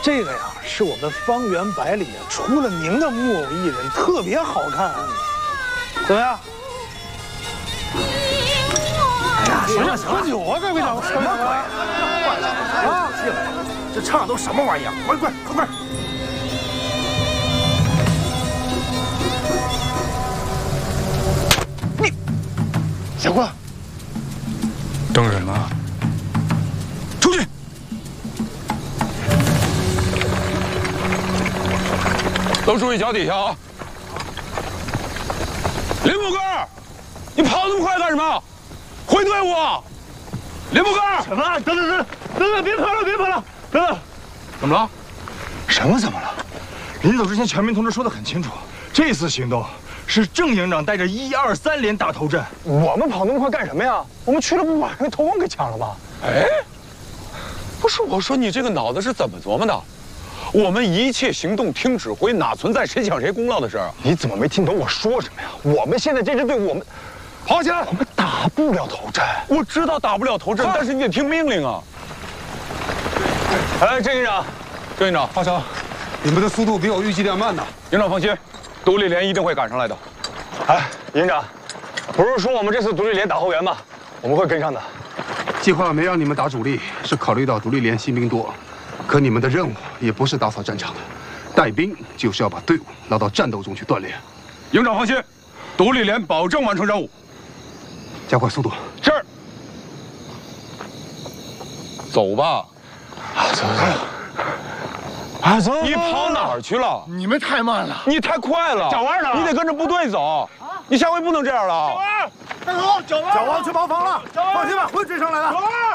这个呀，是我们方圆百里除了您的木偶艺人特别好看，怎么样？ 哎呀，行了， 喝酒啊，各位长， 什么鬼？坏了啊！这唱的都什么玩意儿？快！你，小郭， 等人呢？ 出去！ 都注意脚底下啊！林木根，你跑那么快干什么？回队伍！林木根， 什么？等，别跑了！等， 怎么了？ 什么怎么了？临走之前，全民同志说得很清楚，这次行动是郑营长带着1、2、3连大头阵。我们跑那么快干什么呀？我们去了不把人头王给抢了吗？ 哎，不是，我说你这个脑子是怎么琢磨的？我们一切行动听指挥，哪存在谁抢谁功劳的事儿？ 你怎么没听懂我说什么呀？我们现在这支队伍，我们跑起来！ 我们打不了头阵。 我知道打不了头阵，但是你得听命令啊！ 哎，郑营长， 华成，你们的速度比我预计的要慢呢。 营长放心，独立连一定会赶上来的。 哎，营长，不是说我们这次独立连打后援吗？我们会跟上的。 计划没让你们打主力，是考虑到独立连新兵多，可你们的任务也不是打扫战场的，带兵就是要把队伍拉到战斗中去锻炼。 营长放心，独立连保证完成任务。 加快速度。 是。走吧。 走！ 你跑哪儿去了？ 你们太慢了， 你太快了， 脚腕呢？ 你得跟着部队走。你下回不能这样了。 带走，脚腕去茅房了。放心吧，会追上来的。